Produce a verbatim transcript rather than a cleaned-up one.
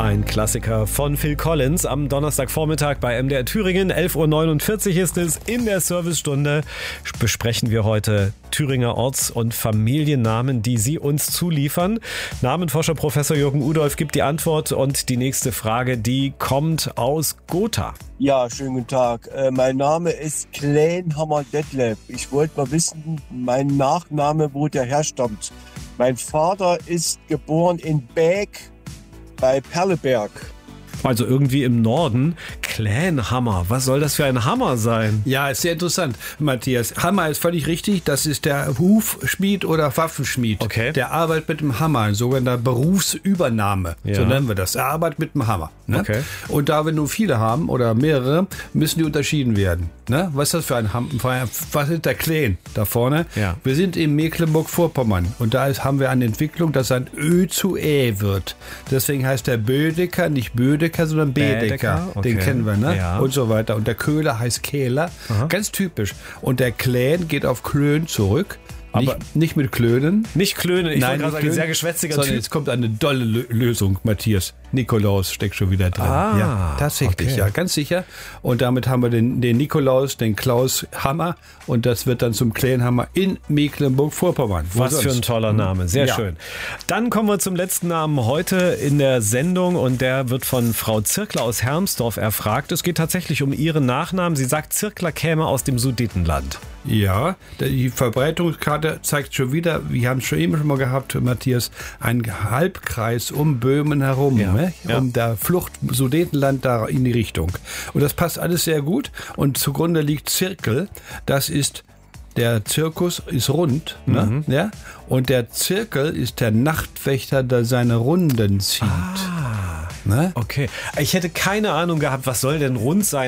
Ein Klassiker von Phil Collins am Donnerstagvormittag bei M D R Thüringen. elf Uhr neunundvierzig ist es. In der Servicestunde besprechen wir heute Thüringer Orts- und Familiennamen, die Sie uns zuliefern. Namenforscher Professor Jürgen Udolph gibt die Antwort und die nächste Frage, die kommt aus Gotha. Ja, schönen guten Tag. Äh, mein Name ist Klänhammer Detlef. Ich wollte mal wissen, mein Nachname, wo der herstammt. Mein Vater ist geboren in Bäck bei Perleberg. Also irgendwie im Norden. Klänhammer. Was soll das für ein Hammer sein? Ja, ist sehr interessant, Matthias. Hammer ist völlig richtig. Das ist der Hufschmied oder Waffenschmied. Okay. Der arbeitet mit dem Hammer, ein sogenannter Berufsübernahme. Ja. So nennen wir das. Er arbeitet mit dem Hammer. Ne? Okay. Und da wir nur viele haben oder mehrere, müssen die unterschieden werden. Ne? Was ist das für ein Hammer? Was ist der Klän da vorne? Ja. Wir sind in Mecklenburg-Vorpommern und da ist, haben wir eine Entwicklung, dass ein Ö zu Ä wird. Deswegen heißt der Bödecker nicht Bödecker, sondern Bedecker. Bädecker, okay. Den kennen wir, ne? Ja. Und so weiter. Und der Köhler heißt Kehler. Aha. Ganz typisch. Und der Klän geht auf Klön zurück. Aber nicht, nicht mit Klönen. Nicht Klönen, ich wollte gerade Nein, nicht sagen, ein Klönen, sehr geschwätziger sondern Typ. jetzt kommt eine dolle Lö- Lösung, Matthias. Nikolaus steckt schon wieder drin. Ah, ja, tatsächlich, okay. ja, ganz sicher. Und damit haben wir den, den Nikolaus, den Klaus Hammer und das wird dann zum Klänhammer in Mecklenburg-Vorpommern. Wo Was für ein sonst? toller Name, sehr Ja. schön. Dann kommen wir zum letzten Namen heute in der Sendung und der wird von Frau Zirkler aus Hermsdorf erfragt. Es geht tatsächlich um ihren Nachnamen. Sie sagt, Zirkler käme aus dem Sudetenland. Ja, die Verbreitungskarte zeigt schon wieder, wir haben es schon eben schon mal gehabt, Matthias, einen Halbkreis um Böhmen herum, Ja, ne? ja. um der Flucht Sudetenland da in die Richtung. Und das passt alles sehr gut und zugrunde liegt Zirkel, das ist der Zirkus ist rund, ne? Mhm. Ja? Und der Zirkel ist der Nachtwächter, der seine Runden zieht. Ah, Ne? okay. Ich hätte keine Ahnung gehabt, was soll denn rund sein?